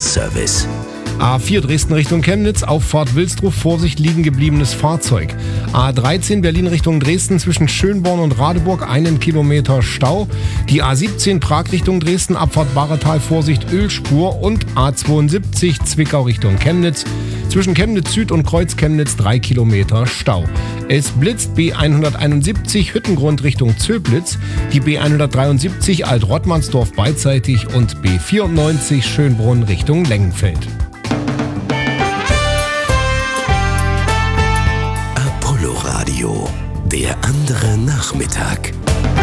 Verkehrsservice. A4 Dresden Richtung Chemnitz, Auffahrt Wilsdruff, Vorsicht, liegen gebliebenes Fahrzeug. A13 Berlin Richtung Dresden, zwischen Schönborn und Radeburg, 1 Kilometer Stau. Die A17 Prag Richtung Dresden, Abfahrt Bahretal, Vorsicht, Ölspur. Und A72 Zwickau Richtung Chemnitz, zwischen Chemnitz Süd und Kreuz Chemnitz, 3 Kilometer Stau. Es blitzt B171 Hüttengrund Richtung Zöblitz, die B173 Alt-Rottmannsdorf beidseitig und B94 Schönbrunn Richtung Lengenfeld. Apollo Radio, der andere Nachmittag.